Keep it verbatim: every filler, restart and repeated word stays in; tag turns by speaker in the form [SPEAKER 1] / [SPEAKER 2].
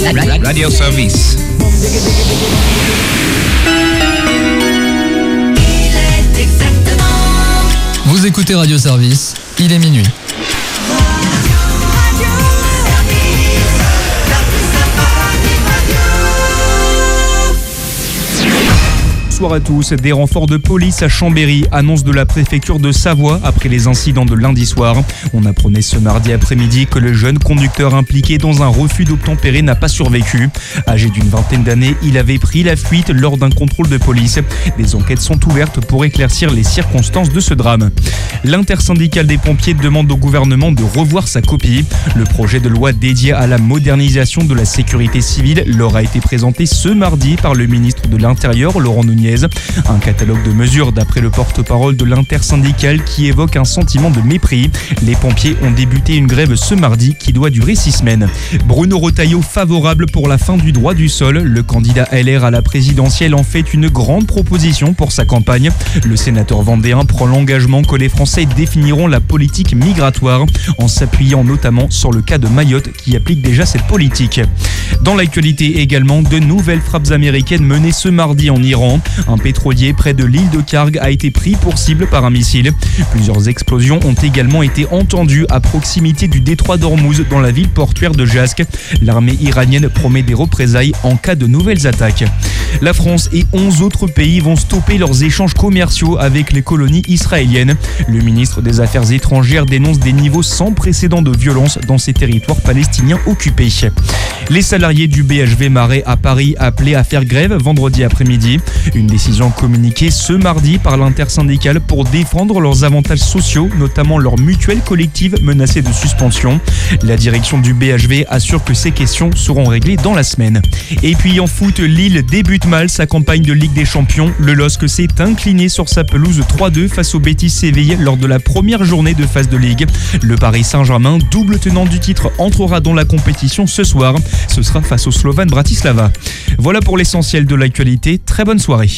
[SPEAKER 1] Radio Service.
[SPEAKER 2] Vous écoutez Radio Service, il est minuit.
[SPEAKER 3] Bonsoir à tous. Des renforts de police à Chambéry, annonce de la préfecture de Savoie après les incidents de lundi soir. On apprenait ce mardi après-midi que le jeune conducteur impliqué dans un refus d'obtempérer n'a pas survécu. Âgé d'une vingtaine d'années, il avait pris la fuite lors d'un contrôle de police. Des enquêtes sont ouvertes pour éclaircir les circonstances de ce drame. L'intersyndicale des pompiers demande au gouvernement de revoir sa copie. Le projet de loi dédié à la modernisation de la sécurité civile leur a été présenté ce mardi par le ministre de l'Intérieur, Laurent Nunez. Un catalogue de mesures d'après le porte-parole de l'intersyndicale qui évoque un sentiment de mépris. Les pompiers ont débuté une grève ce mardi qui doit durer six semaines. Bruno Retailleau favorable pour la fin du droit du sol. Le candidat L R à la présidentielle en fait une grande proposition pour sa campagne. Le sénateur vendéen prend l'engagement que les Français définiront la politique migratoire en s'appuyant notamment sur le cas de Mayotte qui applique déjà cette politique. Dans l'actualité également, de nouvelles frappes américaines menées ce mardi en Iran. Un pétrolier près de l'île de Karg a été pris pour cible par un missile. Plusieurs explosions ont également été entendues à proximité du détroit d'Ormuz dans la ville portuaire de Jask. L'armée iranienne promet des représailles en cas de nouvelles attaques. La France et onze autres pays vont stopper leurs échanges commerciaux avec les colonies israéliennes. Le ministre des Affaires étrangères dénonce des niveaux sans précédent de violence dans ces territoires palestiniens occupés. Les salariés du B H V Marais à Paris appelés à faire grève vendredi après-midi. Une décision communiquée ce mardi par l'intersyndicale pour défendre leurs avantages sociaux, notamment leur mutuelle collective menacée de suspension. La direction du B H V assure que ces questions seront réglées dans la semaine. Et puis en foot, Lille débute mal sa campagne de Ligue des Champions. Le L O S C s'est incliné sur sa pelouse trois deux face au Betis Séville lors de la première journée de phase de Ligue. Le Paris Saint-Germain, double tenant du titre, entrera dans la compétition ce soir. Ce sera face au Slovan Bratislava. Voilà pour l'essentiel de l'actualité. Très bonne soirée.